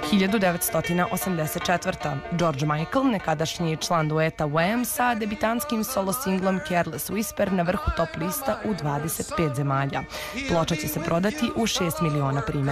1984. George Michael, nekadašnji član dueta Wham, sa debitantskim solo singlom Careless Whisper na vrhu top lista u 25 zemalja. Ploča će se prodati u 6 miliona primjera.